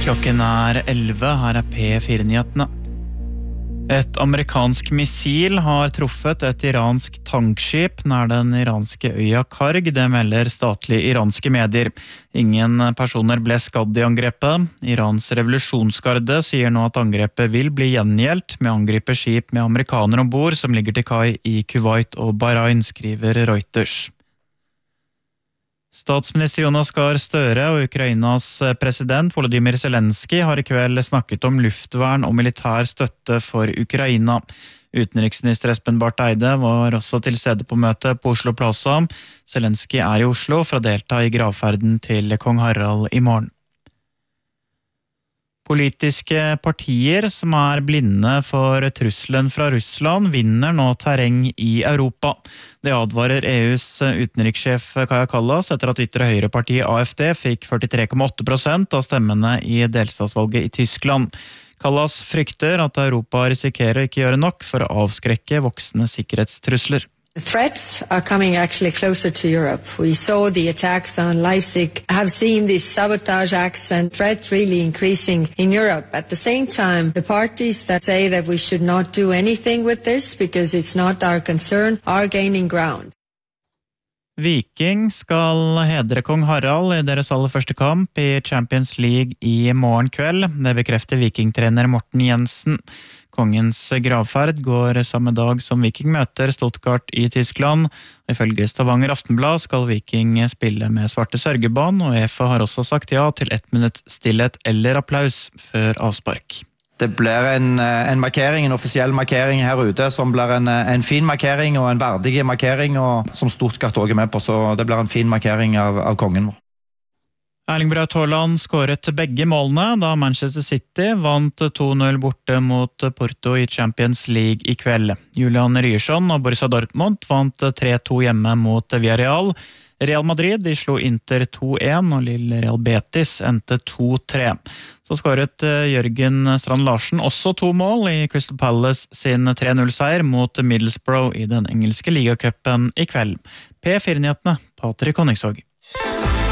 Klokken 11, her P4-nyhetene. Et amerikansk missil har truffet et iransk tankskip nær den iranske øya Karg, det melder statlige iranske medier. Ingen personer ble skadd i angrepet. Irans revolusjonsgarde sier nå at angrepet vil bli gjengjeldt med å angripe skip med amerikanere ombord som ligger til kai i Kuwait og Bahrain, skriver Reuters. Statsminister Jonas Gahr Støre og Ukrainas president Volodymyr Zelenskyj har i kveld snakket om luftvern og militær støtte for Ukraina. Utenriksminister Espen Barth Eide var også til stede på møtet på Oslo Plaza. Zelenskyj er i Oslo for å delta i gravferden til kong Harald i morgen. Politiske partier som er blinde for trusselen fra Russland vinner nå terreng i Europa. Det advarer EUs utenrikssjef Kaja Kallas etter at ytre høyrepartiet AFD fikk 43,8% av stemmene i delstatsvalget i Tyskland. Kallas frykter at Europa risikerer ikke gjøre nok for å avskrekke voksende sikkerhetstrusler. The threats are coming actually closer to Europe. We saw the attacks on Leipzig, have seen these sabotage acts and threats really increasing in Europe. At the same time, the parties that say that we should not do anything with this because it's not our concern are gaining ground. Viking skal hedre kong Harald i deres aller første kamp i Champions League i morgen kveld. Det bekrefter Viking-trener Morten Jensen. Kongens gravferd går samme dag som Viking møter Stuttgart i Tyskland. Ifølge Stavanger Aftenblad skal Viking spille med svarte sørgebånd, og EFA har også sagt ja til 1 minutt stillhet eller applaus før avspark. Det blir en markering, en offisiell markering her ute, som blir en fin markering og en verdig markering, og som Stuttgart også er med på, så det blir en fin markering av kongen vår. Erling Braut Haaland skåret begge målene da Manchester City vant 2-0 borte mot Porto i Champions League i kveld. Julian Ryerson og Borussia Dortmund vant 3-2 hjemme mot Villarreal. Real Madrid de slo Inter 2-1 og Lille Real Betis endte 2-3. Så skåret Jørgen Strand Larsen også 2 mål i Crystal Palace sin 3-0-seier mot Middlesbrough i den engelske ligacupen i kveld. P4-nyhetene, Patrik Honningsvåg.